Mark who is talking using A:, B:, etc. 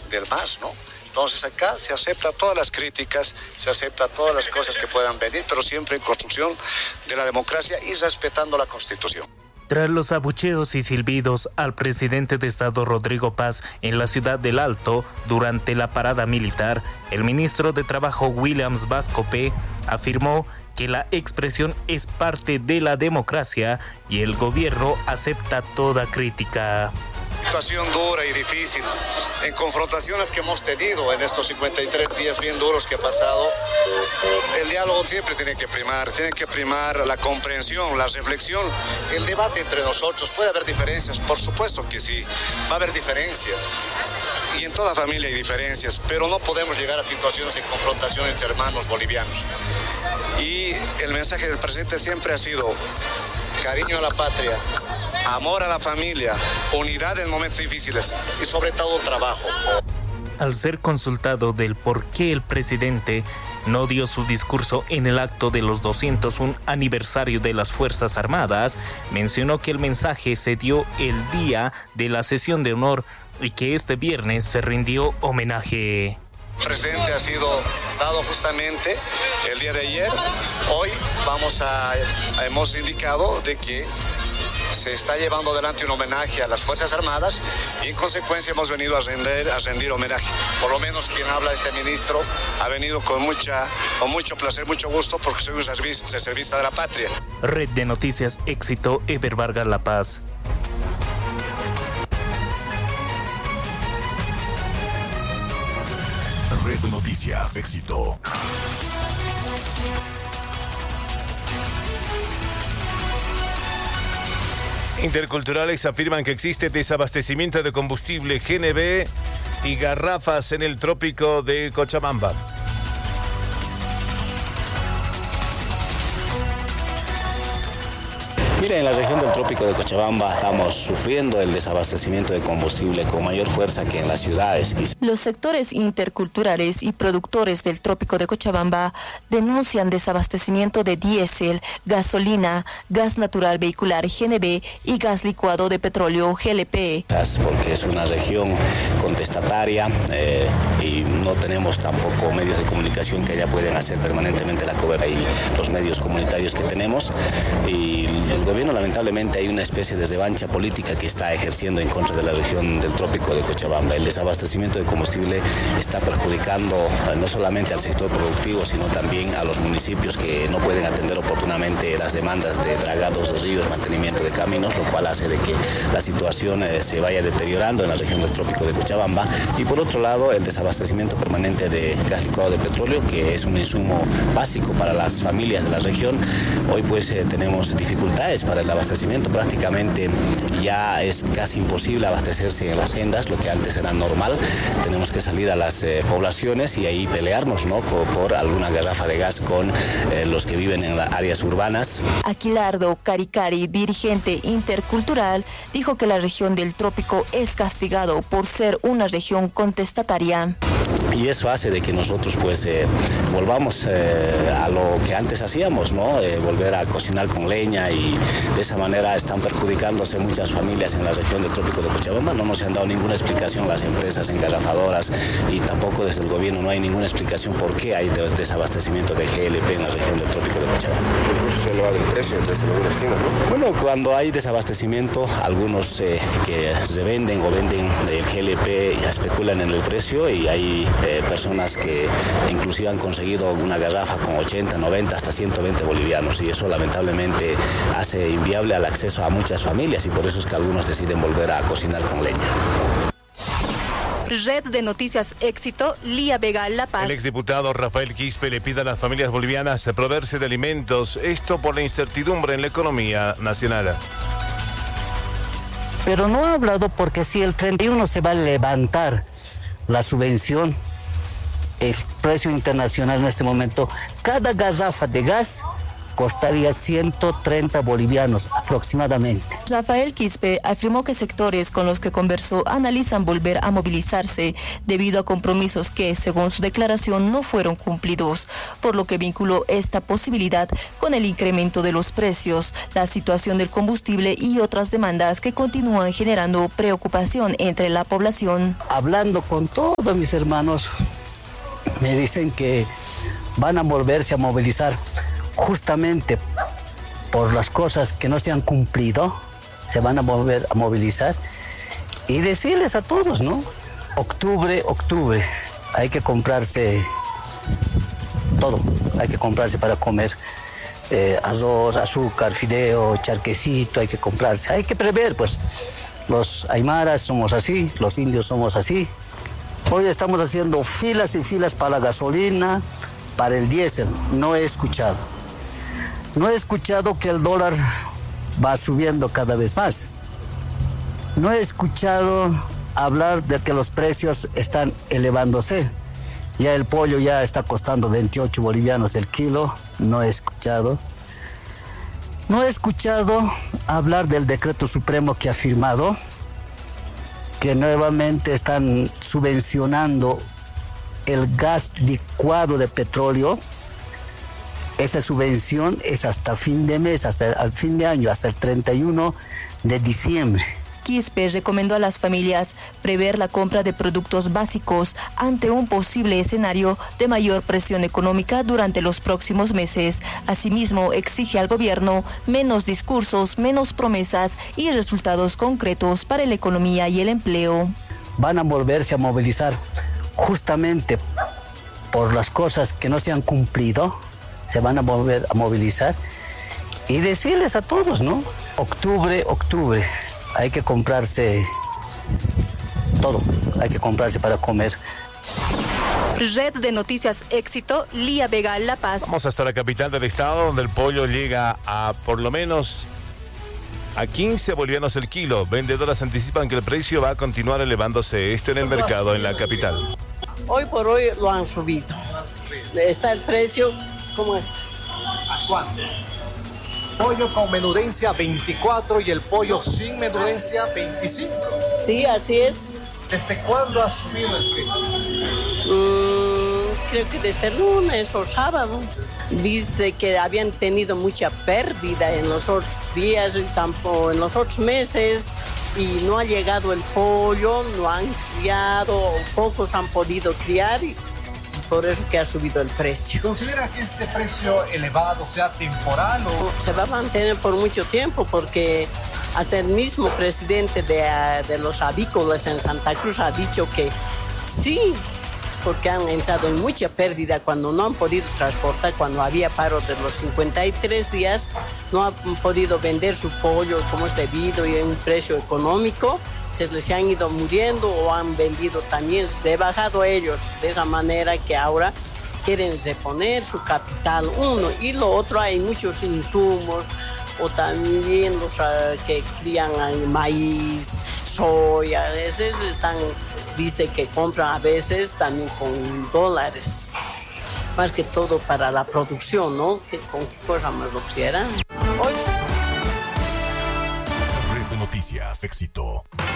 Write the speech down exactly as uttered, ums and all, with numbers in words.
A: del M A S, ¿no? Entonces acá se acepta todas las críticas, se acepta todas las cosas que puedan venir, pero siempre en construcción de la democracia y respetando la Constitución.
B: Tras los abucheos y silbidos al presidente de Estado Rodrigo Paz en la ciudad del Alto durante la parada militar, el ministro de Trabajo Williams Vascope afirmó que la expresión es parte de la democracia y el gobierno acepta toda crítica.
A: Situación dura y difícil, en confrontaciones que hemos tenido en estos cincuenta y tres días bien duros que ha pasado, el diálogo siempre tiene que primar, tiene que primar la comprensión, la reflexión, el debate entre nosotros. Puede haber diferencias, por supuesto que sí, va a haber diferencias, y en toda familia hay diferencias, pero no podemos llegar a situaciones de confrontación entre hermanos bolivianos. Y el mensaje del presidente siempre ha sido cariño a la patria, amor a la familia, unidad en momentos difíciles y sobre todo trabajo.
B: Al ser consultado del por qué el presidente no dio su discurso en el acto de los doscientos uno aniversario de las Fuerzas Armadas, mencionó que el mensaje se dio el día de la sesión de honor y que este viernes se rindió homenaje.
A: El presidente ha sido dado justamente el día de ayer. Hoy vamos a, hemos indicado de que se está llevando adelante un homenaje a las Fuerzas Armadas y en consecuencia hemos venido a rendir, a rendir homenaje. Por lo menos quien habla, este ministro, ha venido con, mucha, con mucho placer, mucho gusto, porque soy un servicio, servicio de la patria.
B: Red de Noticias Éxito, Eber Vargas, La Paz.
C: Red de Noticias Éxito.
D: Interculturales afirman que existe desabastecimiento de combustible G N B y garrafas en el trópico de Cochabamba.
E: Mira, en la región del trópico de Cochabamba estamos sufriendo el desabastecimiento de combustible con mayor fuerza que en las ciudades.
F: Los sectores interculturales y productores del trópico de Cochabamba denuncian desabastecimiento de diésel, gasolina, gas natural vehicular G N B y gas licuado de petróleo G L P.
E: Porque es una región contestataria eh, y no tenemos tampoco medios de comunicación que ya pueden hacer permanentemente la cobertura y los medios comunitarios que tenemos. Y el gobierno, lamentablemente, hay una especie de revancha política que está ejerciendo en contra de la región del trópico de Cochabamba. El desabastecimiento de combustible está perjudicando no solamente al sector productivo, sino también a los municipios que no pueden atender oportunamente las demandas de dragados de ríos, mantenimiento de caminos, lo cual hace de que la situación eh, se vaya deteriorando en la región del trópico de Cochabamba. Y por otro lado, el desabastecimiento permanente de gas licuado de petróleo, que es un insumo básico para las familias de la región. Hoy pues eh, tenemos dificultades para el abastecimiento. Prácticamente ya es casi imposible abastecerse en las sendas, lo que antes era normal. Tenemos que salir a las eh, poblaciones y ahí pelearnos, ¿no?, por, por alguna garrafa de gas con eh, los que viven en las áreas urbanas.
F: Aquilardo Caricari, dirigente intercultural, dijo que la región del trópico es castigado por ser una región contestataria.
E: Y eso hace de que nosotros pues eh, volvamos eh, a lo que antes hacíamos, ¿no? Eh, volver a cocinar con leña, y de esa manera están perjudicándose muchas familias en la región del trópico de Cochabamba. No nos han dado ninguna explicación las empresas engarrafadoras y tampoco desde el gobierno no hay ninguna explicación por qué hay desabastecimiento de G L P en la región del trópico de Cochabamba.
G: Incluso se eleva el precio, entonces se lo estima, ¿no?
E: Bueno, cuando hay desabastecimiento, algunos eh, que revenden o venden el G L P especulan en el precio, y hay eh, personas que inclusive han conseguido una garrafa con ochenta, noventa, hasta ciento veinte bolivianos, y eso lamentablemente hace inviable el acceso a muchas familias, y por eso es que algunos deciden volver a cocinar con leña.
F: Red de Noticias Éxito, Lía Vega, La Paz.
D: El exdiputado Rafael Quispe le pide a las familias bolivianas proveerse de alimentos, esto por la incertidumbre en la economía nacional.
H: Pero no ha hablado porque si el treinta y uno se va a levantar la subvención, el precio internacional en este momento, cada garrafa de gas costaría ciento treinta bolivianos aproximadamente.
F: Rafael Quispe afirmó que sectores con los que conversó analizan volver a movilizarse debido a compromisos que, según su declaración, no fueron cumplidos, por lo que vinculó esta posibilidad con el incremento de los precios, la situación del combustible y otras demandas que continúan generando preocupación entre la población.
H: Hablando con todos mis hermanos, me dicen que van a volverse a movilizar justamente por las cosas que no se han cumplido, se van a volver a movilizar y decirles a todos, ¿no? Octubre, octubre, hay que comprarse todo, hay que comprarse para comer eh, arroz, azúcar, fideo, charquecito, hay que comprarse, hay que prever, pues, los aymaras somos así, los indios somos así. Hoy estamos haciendo filas y filas para la gasolina, para el diésel. No he escuchado. No he escuchado que el dólar va subiendo cada vez más. No he escuchado hablar de que los precios están elevándose. Ya el pollo ya está costando veintiocho bolivianos el kilo. No he escuchado. No he escuchado hablar del decreto supremo que ha firmado, que nuevamente están subvencionando el gas licuado de petróleo. Esa subvención es hasta fin de mes, hasta el fin de año, hasta el treinta y uno de diciembre.
F: Quispe recomendó a las familias prever la compra de productos básicos ante un posible escenario de mayor presión económica durante los próximos meses. Asimismo, exige al gobierno menos discursos, menos promesas y resultados concretos para la economía y el empleo.
H: Van a volverse a movilizar justamente por las cosas que no se han cumplido, se van a volver a movilizar y decirles a todos, ¿no? Octubre, octubre. Hay que comprarse todo, hay que comprarse para comer.
F: Red de Noticias Éxito, Lía Vega, La Paz.
D: Vamos hasta la capital del estado, donde el pollo llega a por lo menos a quince bolivianos el kilo. Vendedoras anticipan que el precio va a continuar elevándose. Esto en el mercado en la capital.
I: Hoy por hoy lo han subido. Está el precio, ¿cómo es?
J: ¿A cuánto? Pollo con menudencia veinticuatro y el pollo sin menudencia veinticinco.
I: Sí, así es.
J: ¿Desde cuándo ha subido el precio?
I: Mm, creo que desde el lunes o sábado. Dice que habían tenido mucha pérdida en los otros días y tampoco en los otros meses y no ha llegado el pollo, no han criado, pocos han podido criar y por eso que ha subido el precio.
J: ¿Considera que este precio elevado sea temporal o...?
I: Se va a mantener por mucho tiempo porque hasta el mismo presidente de, de los avícolas en Santa Cruz ha dicho que sí, porque han entrado en mucha pérdida cuando no han podido transportar, cuando había paro de los cincuenta y tres días, no han podido vender su pollo como es debido y en un precio económico. Se les han ido muriendo o han vendido también, se ha bajado ellos de esa manera que ahora quieren reponer su capital, uno, y lo otro hay muchos insumos o también los uh, que crían maíz, soya, a veces están, dice que compran a veces también con dólares, más que todo para la producción, ¿no? Que, ¿con qué cosa más lo quieran? Hoy...
C: Red de Noticias Éxito.